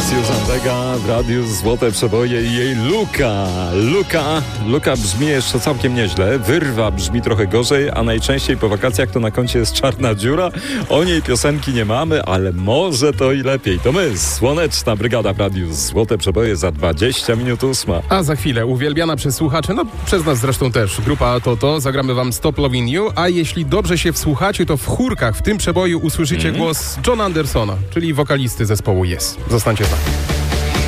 Jest już Antega w radiu Złote Przeboje i jej Luka brzmi jeszcze całkiem nieźle. Wyrwa brzmi trochę gorzej, a najczęściej po wakacjach to na koncie jest Czarna Dziura. O niej piosenki nie mamy, ale może to i lepiej. To my, Słoneczna Brygada w radiu Złote Przeboje za 20 minut 8. A za chwilę uwielbiana przez słuchaczy, no przez nas zresztą też, grupa Toto. Zagramy wam Stop Loving You, a jeśli dobrze się wsłuchacie, to w chórkach w tym przeboju usłyszycie głos Johna Andersona, czyli wokalisty zespołu Yes. Zostańcie z nami.